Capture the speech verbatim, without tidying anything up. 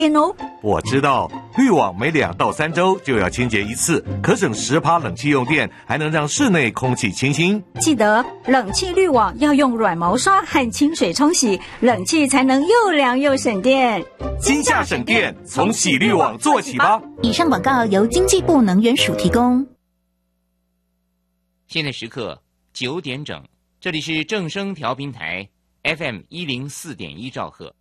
哦。 我知道，滤网每两到三周就要清洁一次，可省十趴冷气用电，还能让室内空气清新。 记得冷气滤网要用软毛刷和清水冲洗，冷气才能又凉又省电。 今夏省电，从洗滤网做起吧。 以上广告由经济部能源署提供。 现在时刻九点整，这里是正声调频台 F M 一零四点一兆赫。